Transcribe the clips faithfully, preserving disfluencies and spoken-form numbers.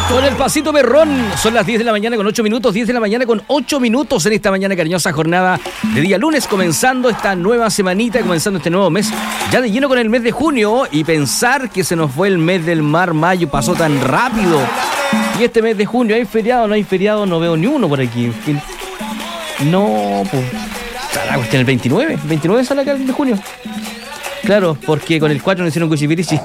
Con el pasito berrón, son las diez de la mañana con ocho minutos, diez de la mañana con ocho minutos en esta mañana cariñosa jornada de día lunes, comenzando esta nueva semanita, comenzando este nuevo mes, ya de lleno con el mes de junio, y pensar que se nos fue el mes del mar, mayo, pasó tan rápido. Y este mes de junio, ¿hay feriado? ¿No hay feriado? No veo ni uno por aquí. No, pues, la cuestión el veintinueve, veintinueve sale acá el de junio. Claro, porque con el cuatro no hicieron cuchipirichi.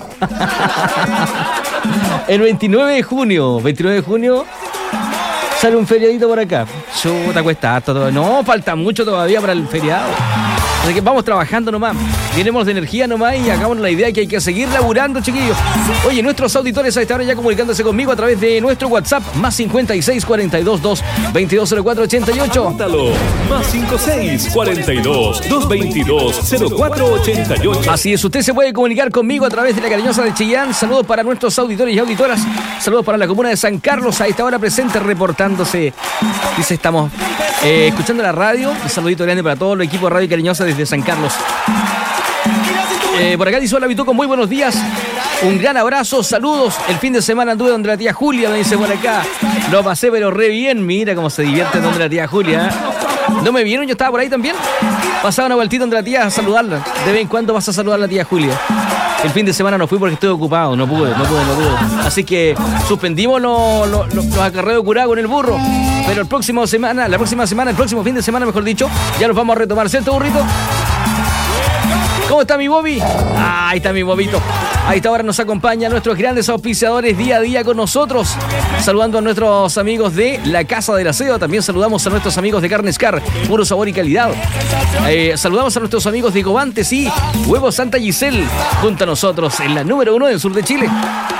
El veintinueve de junio, veintinueve de junio sale un feriadito por acá. Chuta, cuesta harto todo. No, falta mucho todavía para el feriado. Así que vamos trabajando nomás. Llenemos de energía nomás y hagamos la idea que hay que seguir laburando, chiquillos. Oye, nuestros auditores a esta hora ya comunicándose conmigo a través de nuestro WhatsApp, más cincuenta y seis, cuarenta y dos, dos, veintidós, cero cuatro, ochenta y ocho. Anótalo, más cincuenta y seis, cuarenta y dos, dos, veintidós, cero cuatro, ochenta y ocho. Así es, usted se puede comunicar conmigo a través de la cariñosa de Chillán. Saludos para nuestros auditores y auditoras. Saludos para la comuna de San Carlos, a esta hora presente, reportándose. Dice, estamos eh, escuchando la radio. Un saludito grande para todo el equipo de Radio Cariñosa desde San Carlos. Eh, por acá dice, hola Vituco, muy buenos días. Un gran abrazo, saludos. El fin de semana anduve donde la tía Julia, me dice por acá. Lo pasé pero re bien. Mira cómo se divierte donde la tía Julia. ¿No me vieron? Yo estaba por ahí también. Pasaba una vueltita donde la tía a saludarla. De vez en cuando vas a saludar a la tía Julia. El fin de semana no fui porque estoy ocupado. No pude, no pude, no pude. Así que suspendimos los, los, los acarreos curados con el burro. Pero el próximo semana, la próxima semana, el próximo fin de semana, mejor dicho, ya los vamos a retomar, ¿cierto, burrito? ¿Cómo está mi Bobby? Ah, ahí está mi Bobito. A esta hora nos acompañan nuestros grandes auspiciadores día a día con nosotros. Saludando a nuestros amigos de la Casa del Aseo. También saludamos a nuestros amigos de Carnes Car, puro sabor y calidad. Eh, saludamos a nuestros amigos de Covantes y Huevos Santa Giselle, junto a nosotros en la número uno del sur de Chile.